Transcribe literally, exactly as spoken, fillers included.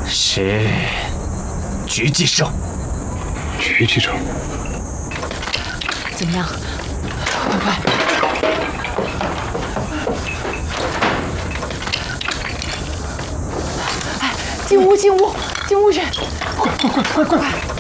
是狙击手。 狙击手。 怎么样？快快！哎，进屋，进屋，进屋去！ 快快快快快！